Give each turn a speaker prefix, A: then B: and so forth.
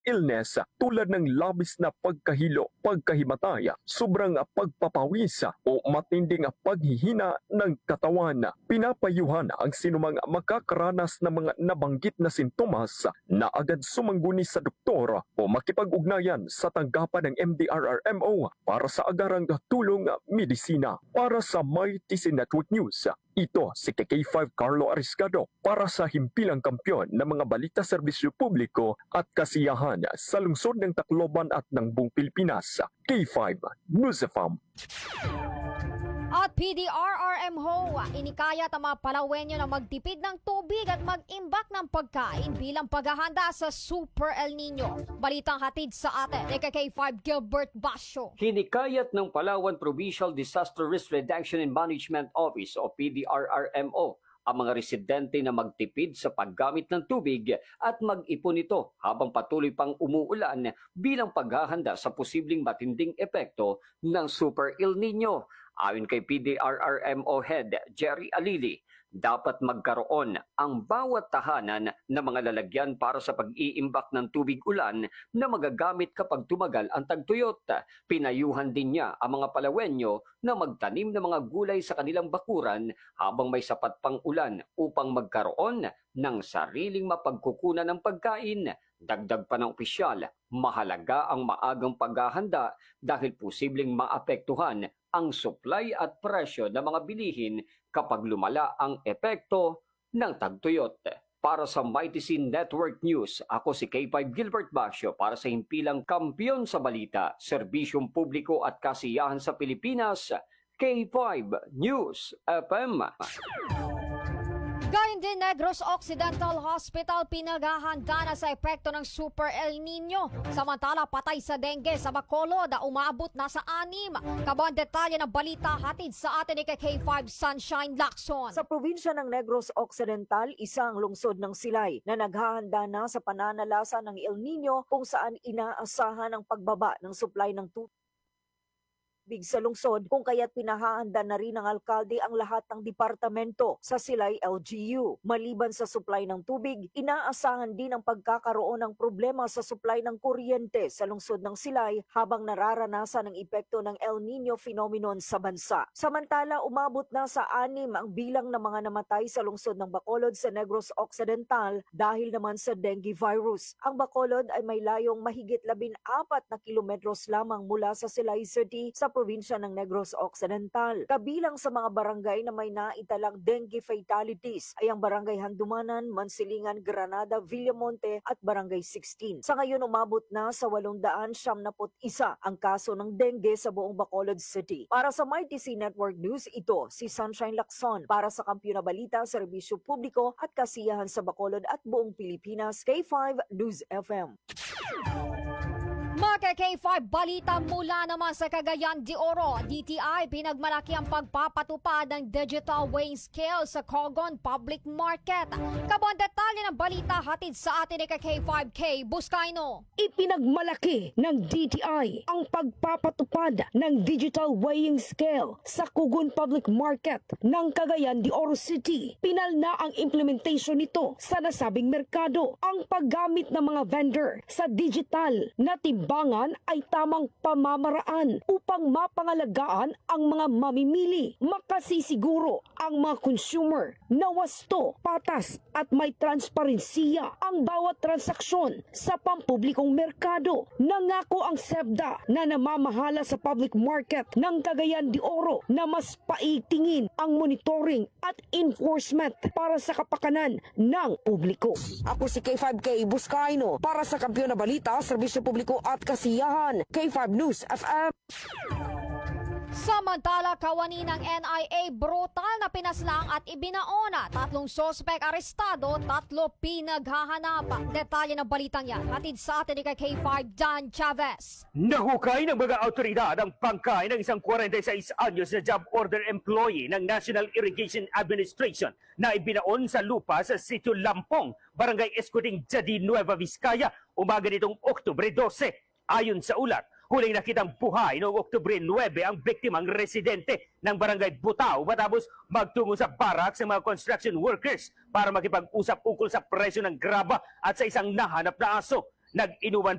A: illness tulad ng labis na pagkahilo, pagkahimatay, sobrang pagpapawis o matinding paghihina ng katawan. Pinapayuhan ang sinumang makakaranas ng mga nabanggit na sintomas na agad sumangguni sa doktor o makipag-ugnayan sa tanggapan ng MDRRMO para sa agarang tulong medisina. Para sa MyTC Network News, ito si KK5 Carlo Ariscado para sa himpilang kampyon ng mga balita serbisyo publiko at kasiyahan sa lungsod ng Tacloban at ng buong Pilipinas. K5 News FM.
B: At PDRRMO, inikayat ang mga Palawenyo na magtipid ng tubig at mag-imbak ng pagkain bilang paghahanda sa Super El Nino. Balitang hatid sa atin ni KK5 Gilbert Basyo.
C: Hinikayat ng Palawan Provincial Disaster Risk Reduction and Management Office o PDRRMO ang mga residente na magtipid sa paggamit ng tubig at mag-ipon ito habang patuloy pang umuulan bilang paghahanda sa posibleng matinding epekto ng Super El Nino. Ayon kay PDRRMO Head Jerry Alili, dapat magkaroon ang bawat tahanan ng mga lalagyan para sa pag-iimbak ng tubig ulan na magagamit kapag tumagal ang tagtuyot. Pinayuhan din niya ang mga Palawenyo na magtanim ng mga gulay sa kanilang bakuran habang may sapat pang ulan upang magkaroon ng sariling mapagkukunan ng pagkain. Dagdag pa ng opisyal, mahalaga ang maagang paghahanda dahil posibleng maapektuhan ang supply at presyo ng mga bilihin kapag lumala ang epekto ng tagtuyot. Para sa MyTC Network News, ako si K5 Gilbert Basyo para sa himpilang kampiyon sa balita, serbisyong publiko at kasiyahan sa Pilipinas, K5 News FM.
B: Gayun din, Negros Occidental Hospital pinaghahanda na sa epekto ng Super El Nino. Samantala, patay sa dengue sa Bacolod na umabot na sa 6. Kabang detalye ng balita hatid sa atin ni K5 Sunshine Lacson.
D: Sa probinsya ng Negros Occidental, isang lungsod ng Silay na naghahanda na sa pananalasa ng El Nino kung saan inaasahan ang pagbaba ng supply ng tubig sa lungsod kung kaya't pinahahanda na rin ng alkalde ang lahat ng departamento sa Silay LGU. Maliban sa supply ng tubig, inaasahan din ang pagkakaroon ng problema sa supply ng kuryente sa lungsod ng Silay habang nararanasan ang epekto ng El Nino phenomenon sa bansa. Samantala, umabot na sa 6 ang bilang ng mga namatay sa lungsod ng Bacolod sa Negros Occidental dahil naman sa dengue virus. Ang Bacolod ay may layong mahigit 14 na kilometros lamang mula sa Silay City sa probinsya ng Negros Occidental. Kabilang sa mga barangay na may naitalang dengue fatalities ay ang Barangay Handumanan, Mansilingan, Granada, Villamonte at Barangay 16. Sa ngayon umabot na sa 871 ang kaso ng dengue sa buong Bacolod City. Para sa MyTC Network News, ito si Sunshine Lacson para sa Kampiyon na Balita, Serbisyo Publiko at Kasiyahan sa Bacolod at buong Pilipinas, K5 News FM.
B: Mga K5 balita mula naman sa Cagayan de Oro. DTI pinagmalaki ang pagpapatupad ng digital weighing scale sa Cogon Public Market. Kabang detalye ng balita hatid sa atin ni K5K Buscaino.
E: Ipinagmalaki ng DTI ang pagpapatupad ng digital weighing scale sa Cogon Public Market ng Cagayan de Oro City. Pinal na ang implementation nito sa nasabing merkado. Ang paggamit ng mga vendor sa digital na timbangan ay tamang pamamaraan upang mapangalagaan ang mga mamimili. Makasisiguro ang mga consumer na wasto, patas at may transparensiya ang bawat transaksyon sa pampublikong merkado. Nangako ang SEBDA na namamahala sa public market ng Cagayan de Oro na mas paigtingin ang monitoring at enforcement para sa kapakanan ng publiko. Ako si K5K Buscaino para sa Kampiyon na Balita, Serbisyo Publiko at Kasiyahan, K5 News FM.
B: Samantala, kawani ng NIA brutal na pinaslang at ibinaon. 3 sospek arestado, 3 pinaghahanap. Detalye ng balitang yan hatid sa atin ni K5 Dan Chavez.
F: Nahukay ng mga autoridad ang bangkay ng isang 46 anyos na job order employee ng National Irrigation Administration na ibinaon sa lupa sa Sitio Lampong, Barangay Escuding, Jadi, Nueva Vizcaya, umaga nitong Oktubre 12. Ayon sa ulat, huling nakitang buhay noong Oktubre 9 ang biktimang residente ng Barangay Butao matapos magtungo sa barak sa mga construction workers para makipag-usap ukol sa presyo ng graba at sa isang nahanap na aso. Nag-inuman